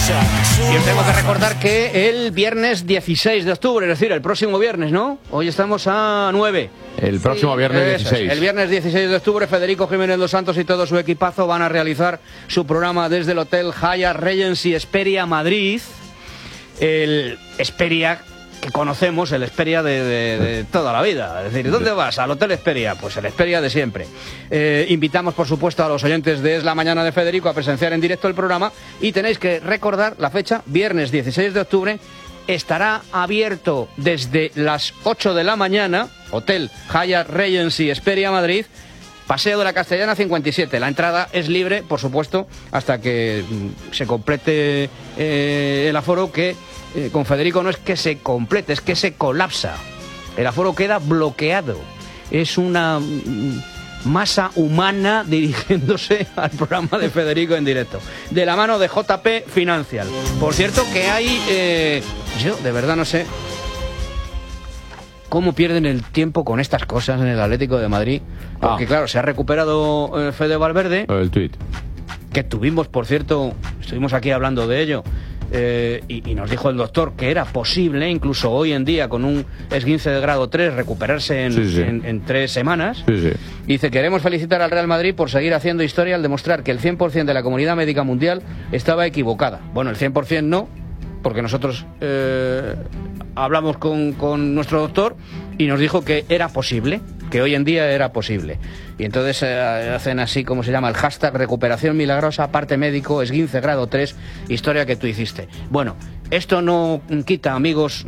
Y os tengo que recordar que el viernes 16 de octubre, es decir, el próximo viernes, ¿no? Hoy estamos a 9. El próximo viernes 16. El viernes 16 de octubre, Federico Jiménez dos Santos y todo su equipazo van a realizar su programa desde el Hotel Hyatt Regency Hesperia Madrid. El Hesperia que conocemos, el Hesperia de toda la vida. Es decir, ¿dónde vas? Al Hotel Hesperia. Pues el Hesperia de siempre. Invitamos, por supuesto, a los oyentes de Es la Mañana de Federico a presenciar en directo el programa y tenéis que recordar la fecha, viernes 16 de octubre. Estará abierto desde las 8 de la mañana, Hotel Hyatt Regency Hesperia Madrid, Paseo de la Castellana 57. La entrada es libre, por supuesto, hasta que se complete el aforo, que con Federico no es que se complete, es que se colapsa. El aforo queda bloqueado. Es una masa humana dirigiéndose al programa de Federico en directo, de la mano de JP Financial. Por cierto que hay... yo de verdad no sé cómo pierden el tiempo con estas cosas en el Atlético de Madrid, porque claro, se ha recuperado Fede Valverde, el tuit que tuvimos, por cierto, estuvimos aquí hablando de ello, y nos dijo el doctor que era posible, incluso hoy en día con un esguince de grado 3, recuperarse en 3 semanas. Dice: queremos felicitar al Real Madrid por seguir haciendo historia al demostrar que el 100% de la comunidad médica mundial estaba equivocada. Bueno, el 100% no, porque nosotros hablamos con nuestro doctor y nos dijo que era posible, que hoy en día era posible. Y entonces hacen así, como se llama, el hashtag recuperación milagrosa, parte médico, esguince grado 3, historia que tú hiciste. Bueno, esto no quita, amigos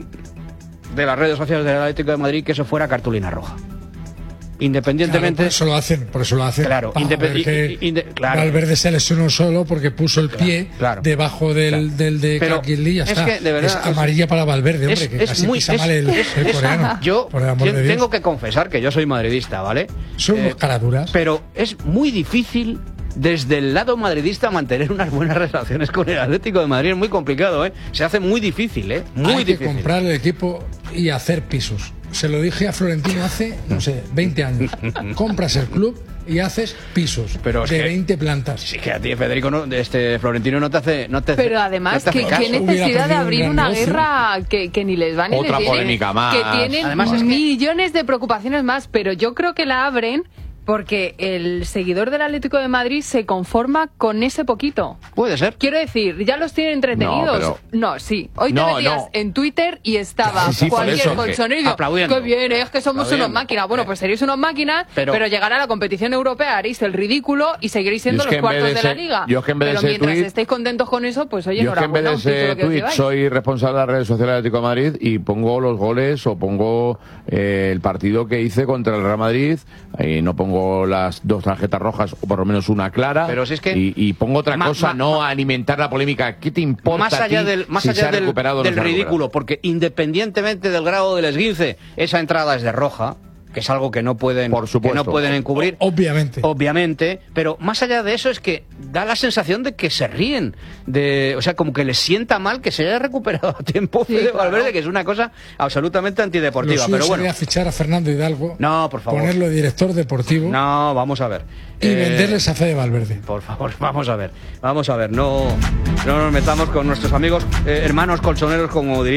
de las redes sociales del Atlético de Madrid, que eso fuera cartulina roja. Independientemente... Claro, por eso lo hacen. Claro, claro. Valverde se lesionó solo porque puso el pie debajo del de Kakili, ya está. Que, de verdad, es amarilla para Valverde, hombre, que casi pisa mal el coreano. Yo tengo que confesar que yo soy madridista, ¿vale? Somos caraduras. Pero es muy difícil desde el lado madridista mantener unas buenas relaciones con el Atlético de Madrid. Es muy complicado, ¿eh? Se hace muy difícil, ¿eh? Muy difícil. Hay que comprar el equipo y hacer pisos. Se lo dije a Florentino hace, no sé, 20 años. Compras el club y haces pisos de 20 plantas. Sí, que a ti, Federico, Florentino no te hace... Pero además, ¿qué necesidad de abrir una guerra que ni les va ni les viene? Otra polémica más. Que tienen además, millones de preocupaciones más, pero yo creo que la abren porque el seguidor del Atlético de Madrid se conforma con ese poquito. Puede ser. Quiero decir, ya los tienen entretenidos. Hoy te metías en Twitter y estaba cualquier colchonero. ¡Qué bien! Es que somos unos máquinas. Bueno, pues seréis unos máquinas, pero llegará a la competición europea, haréis el ridículo y seguiréis siendo los cuartos de la Liga. Pero mientras estéis contentos con eso, pues oye, enhorabuena. Yo es que en vez de ese tweet soy responsable de las redes sociales del Atlético de Madrid y pongo los goles o pongo el partido que hice contra el Real Madrid, y no pongo las 2 tarjetas rojas o por lo menos una clara, pero si es que y pongo otra cosa, no a alimentar la polémica. ¿Qué te importa más allá del ridículo? Porque independientemente del grado del esguince, esa entrada es de roja, que es algo que no pueden, encubrir. Obviamente, pero más allá de eso es que da la sensación de que se ríen, o sea, como que les sienta mal que se haya recuperado a tiempo de Valverde, que es una cosa absolutamente antideportiva. Pero bueno, sería fichar a Fernando Hidalgo, no, por favor, ponerlo de director deportivo. No, vamos a ver. Y venderles a Fede Valverde. Por favor, vamos a ver. No nos metamos con nuestros amigos, hermanos colchoneros, como diría